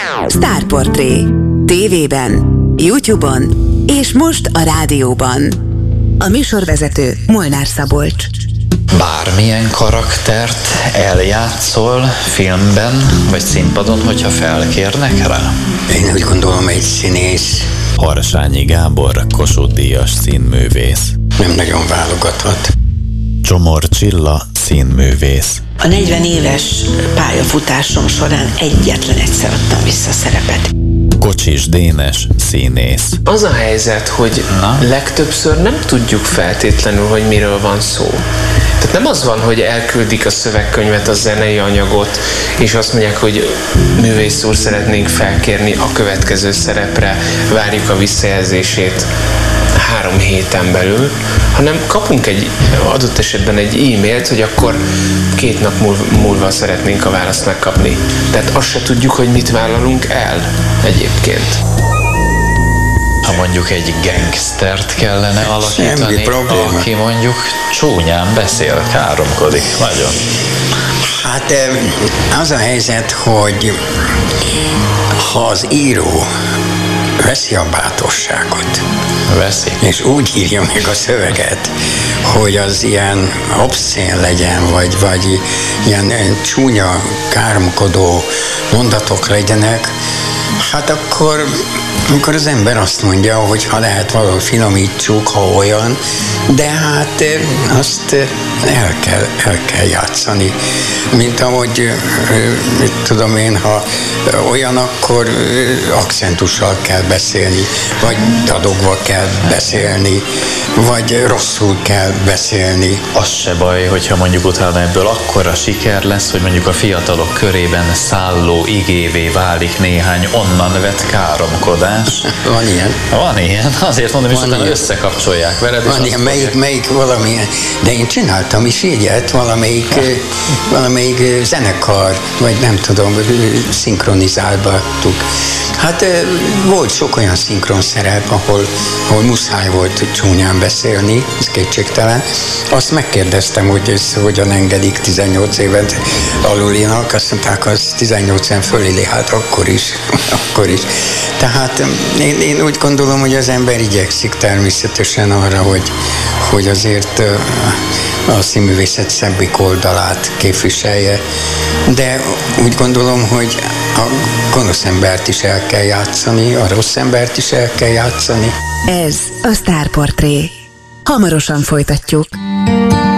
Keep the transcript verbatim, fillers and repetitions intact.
Sztárportré. tévében, YouTube-on és most a rádióban. A műsorvezető Molnár Szabolcs. Bármilyen karaktert eljátszol filmben vagy színpadon, hogyha felkérnek rá? Én úgy gondolom, egy színész. Harsányi Gábor, Kossuth-díjas színművész. Nem nagyon válogathat. Csomor Csilla, színművész. A negyven éves pályafutásom során egyetlen egyszer adtam vissza szerepet. Kocsis Dénes, színész. Az a helyzet, hogy Na? legtöbbször nem tudjuk feltétlenül, hogy miről van szó. Tehát nem az van, hogy elküldik a szövegkönyvet, a zenei anyagot, és azt mondják, hogy művész úr, szeretnénk felkérni a következő szerepre, várjuk a visszajelzését három héten belül, hanem kapunk egy adott esetben egy e-mailt, hogy akkor két nap múlva, múlva szeretnénk a választ megkapni. Tehát azt se tudjuk, hogy mit vállalunk el egyébként. Ha mondjuk egy gangstert kellene alakítani, aki mondjuk csúnyán beszél, káromkodik nagyon. Hát az a helyzet, hogy ha az író veszi a bátorságot, veszi. és úgy írja meg a szöveget, hogy az ilyen obszén legyen, vagy, vagy ilyen csúnya, káromkodó mondatok legyenek, hát akkor, akkor az ember azt mondja, hogy ha lehet valahogy finomítsuk, ha olyan, de hát azt el kell, el kell játszani. Mint ahogy, mit tudom én, ha olyan, akkor akcentussal kell beszélni, vagy dadogva kell beszélni, vagy rosszul kell beszélni. Az se baj, hogyha mondjuk utána ebből akkora siker lesz, hogy mondjuk a fiatalok körében szálló igévé válik néhány onnan vett káromkodás. Van ilyen. Van ilyen, azért mondom, és utána összekapcsolják veled. Van ilyen, melyik, melyik valamilyen, de én csináltam is ilyet, valamelyik, valamelyik zenekar, vagy nem tudom, szinkronizáltuk. Hát volt sok olyan szinkron szerep, ahol, ahol muszáj volt csúnyán beszélni, ez kétségtelen. Azt megkérdeztem, hogy ez hogyan engedik tizennyolc évet alulinak, azt mondták, az tizennyolc éven föléli, hát akkor is, akkor is. Tehát én, én úgy gondolom, hogy az ember igyekszik természetesen arra, hogy, hogy azért a színművészet szebbik oldalát képviselje, de úgy gondolom, hogy a gonosz embert is el kell játszani, a rossz embert is el kell játszani. Ez a Sztárportré. Hamarosan folytatjuk.